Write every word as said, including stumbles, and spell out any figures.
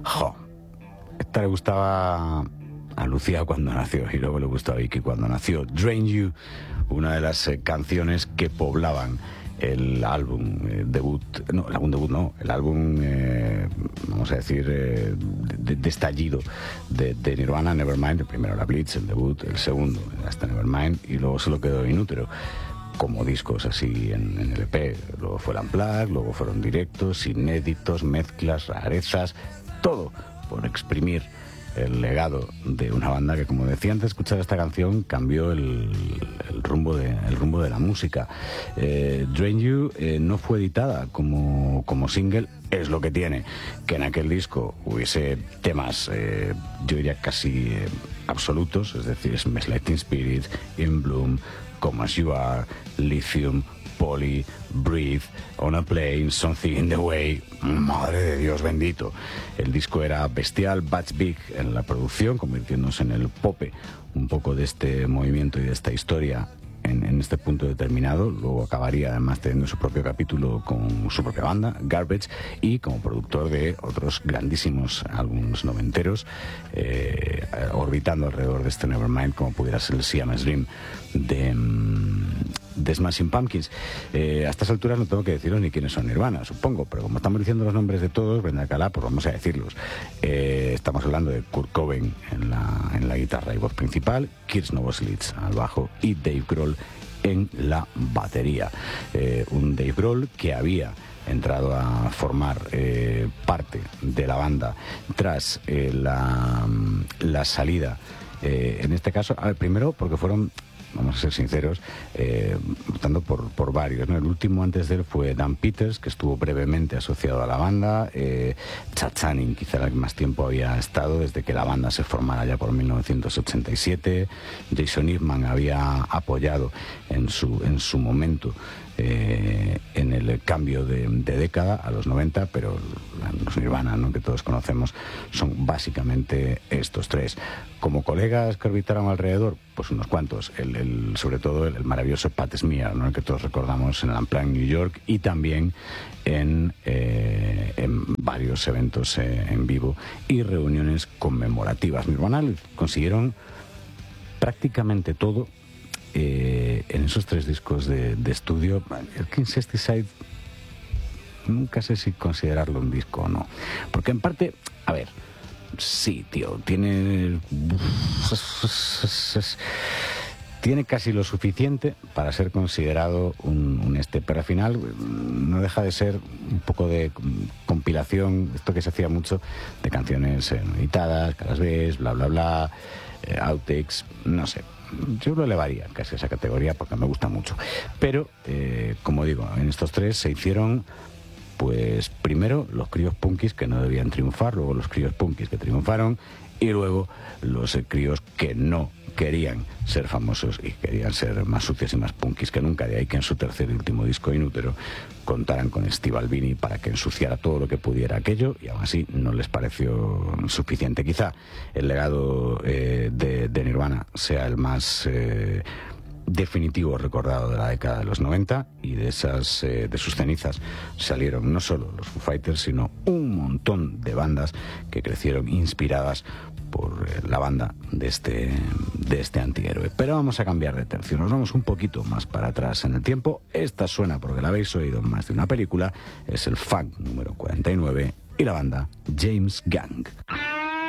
Jo, esta le gustaba a Lucía cuando nació y luego le gustó a Vicky cuando nació. Drain You, una de las eh, canciones que poblaban el álbum eh, debut, no, el álbum debut no, el álbum, eh, vamos a decir, eh, de, de estallido de, de Nirvana, Nevermind. El primero era Blitz, el debut, el segundo hasta Nevermind, y luego se lo quedó Inútero, como discos así en, en el E P. Luego fue el Unplugged, luego fueron directos, inéditos, mezclas, rarezas, todo por exprimir el legado de una banda que, como decía antes de escuchar esta canción, cambió el, el, rumbo, de, el rumbo de la música. Eh, Drain You eh, no fue editada como, como single, es lo que tiene, que en aquel disco hubiese temas, eh, yo diría casi eh, absolutos, es decir, Smells Like Teen Spirit, In Bloom, Come As You Are, Lithium, Polly, Breathe, On a Plane, Something in the Way. Madre de Dios bendito. El disco era bestial, Butch Vig en la producción, convirtiéndose en el pope un poco de este movimiento y de esta historia en, en este punto determinado. Luego acabaría además teniendo su propio capítulo con su propia banda, Garbage, y como productor de otros grandísimos álbumes noventeros, eh, orbitando alrededor de este Nevermind, como pudiera ser el Siamese Dream de, de Smashing Pumpkins. Eh, a estas alturas no tengo que deciros ni quiénes son Nirvana, supongo, pero como estamos diciendo los nombres de todos, Brenda Calá, pues vamos a decirlos. Eh, estamos hablando de Kurt Cobain en la, en la guitarra y voz principal, Kirst Novoselic al bajo y Dave Grohl en la batería. Eh, un Dave Grohl que había entrado a formar eh, parte de la banda tras eh, la, la salida, eh, en este caso, a ver, primero porque fueron, vamos a ser sinceros, eh, votando por, por varios, ¿no? El último antes de él fue Dan Peters, que estuvo brevemente asociado a la banda. eh, Chad Channing, quizá el que más tiempo había estado desde que la banda se formara ya por mil novecientos ochenta y siete. Jason Eastman había apoyado en su, en su momento Eh, en el cambio de, de década a los noventa, pero los Nirvana, ¿no?, que todos conocemos, son básicamente estos tres. Como colegas que orbitaron alrededor, pues unos cuantos, el, el, sobre todo el, el maravilloso Pat Smear, ¿no?, el que todos recordamos en el Unplugged New York y también en, eh, en varios eventos eh, en vivo y reuniones conmemorativas. Nirvana consiguieron prácticamente todo Eh, en esos tres discos de, de estudio. El Incesticide nunca sé si considerarlo un disco o no, porque en parte, a ver, sí, tío, tiene tiene casi lo suficiente para ser considerado un, un este, pero al final no deja de ser un poco de compilación, esto que se hacía mucho, de canciones eh, editadas, caras B, bla bla bla, eh, outtakes, no sé. Yo lo elevaría casi a esa categoría porque me gusta mucho. Pero, eh, como digo, en estos tres se hicieron, pues, primero los críos punkis que no debían triunfar, luego los críos punkis que triunfaron, y luego los eh, críos que no querían ser famosos y querían ser más sucios y más punkis que nunca. De ahí que en su tercer y último disco, Inútero, contaran con Steve Albini para que ensuciara todo lo que pudiera aquello, y aún así no les pareció suficiente. Quizá el legado eh, de, de Nirvana sea el más eh, definitivo recordado de la década de los noventa, y de esas eh, de sus cenizas salieron no solo los Foo Fighters, sino un montón de bandas que crecieron inspiradas por eh, la banda de este, de este antihéroe. Pero vamos a cambiar de tercio, nos vamos un poquito más para atrás en el tiempo. Esta suena porque la habéis oído en más de una película, es el Funk número cuarenta y nueve y la banda James Gang.